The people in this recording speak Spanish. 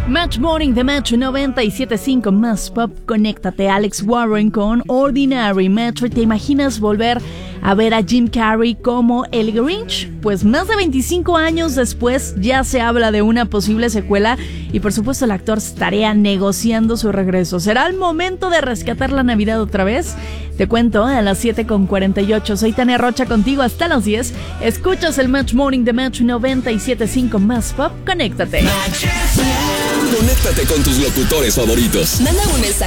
Match Morning de Metro 97.5 más pop. Conéctate. Alex Warren con Ordinary. Metro, ¿te imaginas volver a ver a Jim Carrey como el Grinch? Pues más de 25 años después ya se habla de una posible secuela y por supuesto el actor estaría negociando su regreso. ¿Será el momento de rescatar la Navidad otra vez? Te cuento a las 7:48. Soy Tania Rocha contigo hasta las 10. Escuchas el Match Morning de Metro 97.5 más pop. Conéctate. Conéctate con tus locutores favoritos. Manda un mensaje